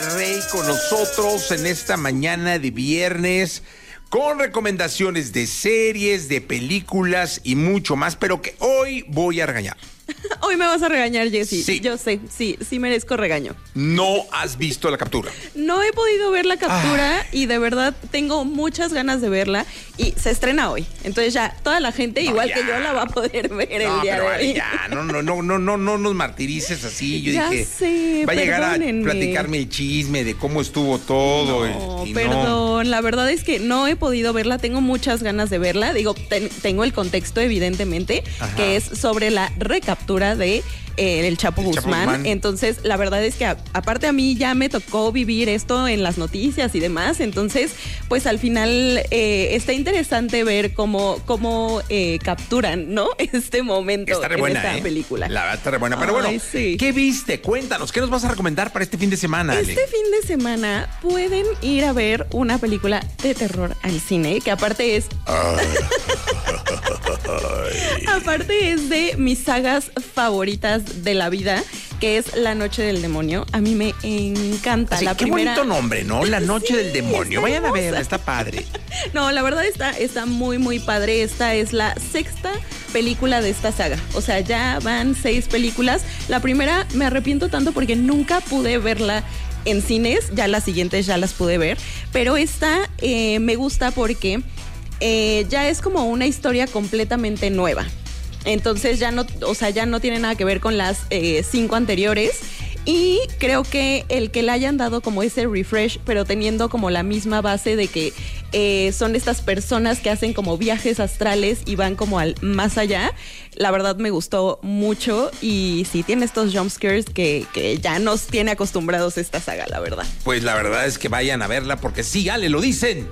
Rey con nosotros en esta mañana de viernes con recomendaciones de series, de películas y mucho más, pero que hoy voy a regañar. Hoy me vas a regañar, Jessy. Sí. Yo sé, sí merezco regaño. No has visto la captura. No he podido ver la captura y de verdad tengo muchas ganas de verla y se estrena hoy. Entonces ya toda la gente, igual ya. que yo, la va a poder ver el día de hoy. Ya, no nos martirices así. Yo ya dije, sé, va a llegar perdónenme. a platicarme el chisme de cómo estuvo todo. No, y perdón, la verdad es que no he podido verla, tengo muchas ganas de verla. Digo, tengo el contexto, evidentemente, que es sobre la recaptura de el Chapo Guzmán. Entonces, la verdad es que aparte a mí ya me tocó vivir esto en las noticias y demás. Entonces, pues al final está interesante ver cómo capturan, ¿no? Este momento está re en buena, esta película. La verdad está re buena. Pero Ay, bueno, sí. ¿Qué viste? Cuéntanos, ¿qué nos vas a recomendar para este fin de semana, Ale? Este fin de semana pueden ir a ver una película de terror al cine, que aparte es... aparte es de mis sagas favoritas de la vida, que es La Noche del Demonio. A mí me encanta. Así, la qué primera... bonito nombre, ¿no? La Noche Sí, del Demonio. está Vayan a hermosa. verla, está padre. No, la verdad está muy, muy padre. Esta es la sexta película de esta saga. O sea, ya van 6 películas. La primera me arrepiento tanto porque nunca pude verla en cines. Ya las siguientes ya las pude ver. Pero esta me gusta porque ya es como una historia completamente nueva. Entonces ya no tiene nada que ver con las 5 anteriores. Y creo que el que le hayan dado como ese refresh, pero teniendo como la misma base de que son estas personas que hacen como viajes astrales y van como al más allá, la verdad me gustó mucho. Y sí tiene estos jumpscares que ya nos tiene acostumbrados esta saga, la verdad. Pues la verdad es que vayan a verla porque sí, Ale, lo dicen.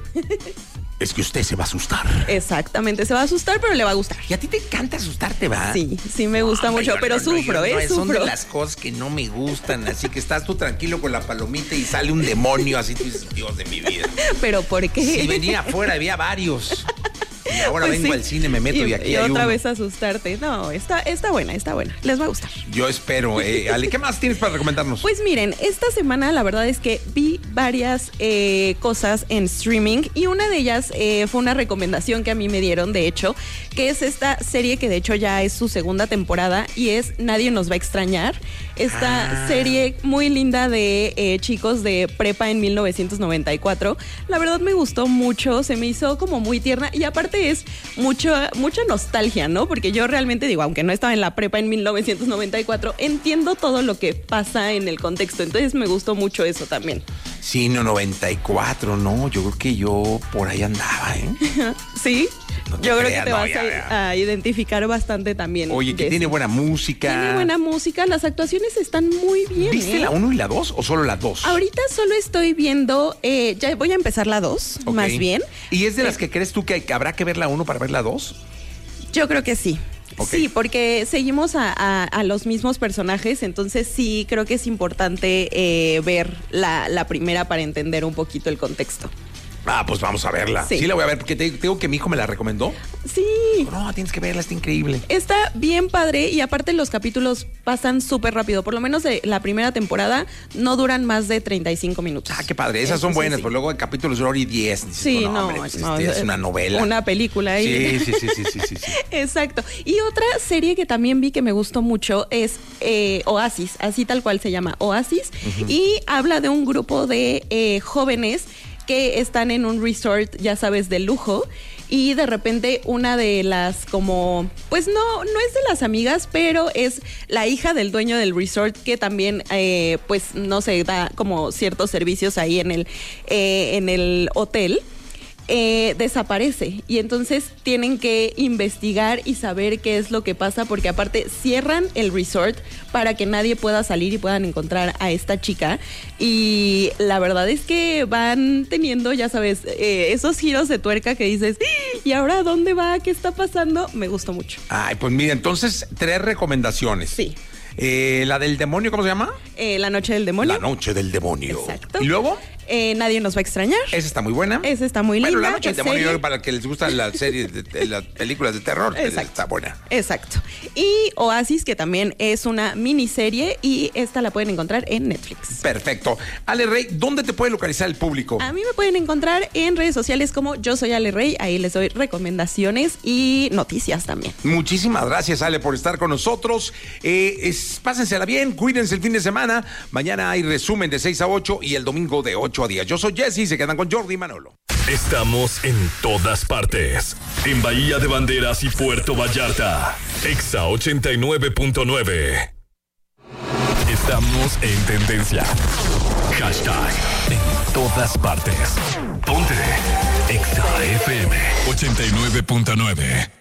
Es que usted se va a asustar. Exactamente, se va a asustar, pero le va a gustar. Y a ti te encanta asustarte, ¿va? Sí me gusta mucho, pero sufro, Son de sufro. las cosas que no me gustan, así que estás tú tranquilo con la palomita y sale un demonio, así tú dices, Dios de mi vida. ¿Pero por qué? Si venía afuera, había varios. Y ahora Pues vengo sí. al cine, me meto y aquí y hay otra uno. vez asustarte. No, está buena. Les va a gustar. Yo espero. Ale, ¿qué más tienes para recomendarnos? Pues miren, esta semana la verdad es que vi varias cosas en streaming y una de ellas fue una recomendación que a mí me dieron, de hecho, que es esta serie que de hecho ya es su segunda temporada y es Nadie nos va a extrañar. Esta serie muy linda de chicos de prepa en 1994. La verdad me gustó mucho, se me hizo como muy tierna y aparte es mucha nostalgia, ¿no? Porque yo realmente digo, aunque no estaba en la prepa en 1994, entiendo todo lo que pasa en el contexto. Entonces me gustó mucho eso también. Sí, no, 94, no. Yo creo que yo por ahí andaba, ¿eh? ¿Sí? No te Yo creo creas, que te no, vas ya. a identificar bastante también. Oye, que Jessy. tiene buena música. Tiene buena música, las actuaciones están muy bien. ¿Viste la 1 y la 2 o solo la 2? Ahorita solo estoy viendo, ya voy a empezar la 2, Ok. más bien. ¿Y es de las que crees tú que habrá que ver la 1 para ver la 2? Yo creo que sí. Ok. Sí, porque seguimos a los mismos personajes, entonces sí creo que es importante ver la primera para entender un poquito el contexto. Ah, pues vamos a verla. Sí. Sí, la voy a ver porque te digo que mi hijo me la recomendó. Sí. No, tienes que verla, está increíble. Está bien padre y aparte los capítulos pasan súper rápido. Por lo menos de la primera temporada no duran más de 35 minutos. Ah, qué padre. Esas son Entonces, buenas, sí. pero luego hay capítulos de hora y 10. Dices, Sí, hombre, pues, es una novela. Una película ahí. Sí. Exacto. Y otra serie que también vi que me gustó mucho es Oasis, así tal cual se llama, Oasis. Y habla de un grupo de jóvenes que están en un resort, ya sabes, de lujo. Y de repente una de las como, pues no es de las amigas, pero es la hija del dueño del resort que también, pues no sé, da como ciertos servicios ahí en el hotel. Desaparece y entonces tienen que investigar y saber qué es lo que pasa porque aparte cierran el resort para que nadie pueda salir y puedan encontrar a esta chica y la verdad es que van teniendo, ya sabes, esos giros de tuerca que dices, ¿y ahora dónde va? ¿Qué está pasando? Me gustó mucho. Ay, pues mira, entonces 3 recomendaciones. Sí. La del demonio, ¿cómo se llama? La Noche del Demonio. La Noche del Demonio. Exacto. ¿Y luego? Nadie nos va a extrañar. Esa está muy buena. Esa está muy linda. La noche del demonio, para que les gustan las series, las películas de terror, está buena. Exacto. Y Oasis, que también es una miniserie y esta la pueden encontrar en Netflix. Perfecto. Ale Rey, ¿dónde te puede localizar el público? A mí me pueden encontrar en redes sociales como Yo Soy Ale Rey. Ahí les doy recomendaciones y noticias también. Muchísimas gracias, Ale, por estar con nosotros. Pásensela bien, cuídense el fin de semana. Mañana hay resumen de 6 a 8 y el domingo de 8 a 10. Yo soy Jesse, se quedan con Jordi y Manolo. Estamos en todas partes. En Bahía de Banderas y Puerto Vallarta. Exa 89.9. Estamos en tendencia. Hashtag en todas partes. Ponte Exa FM 89.9.